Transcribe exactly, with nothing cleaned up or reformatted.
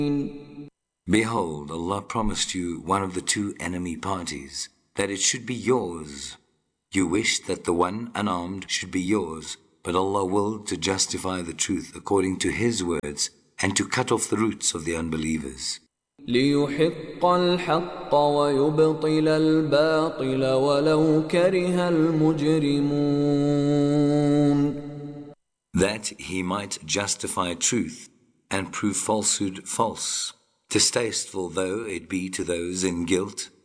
Behold, Allah promised you one of the two enemy parties, that it should be yours. You wished that the one unarmed should be yours, but Allah willed to justify the truth according to His words and to cut off the roots of the unbelievers. لِيُحِقَّ الْحَقَّ وَيُبْطِلَ الْبَاطِلَ وَلَوْ كَرِهَ الْمُجْرِمُونَ. That He might justify truth and prove falsehood false, distasteful though it be to those in guilt.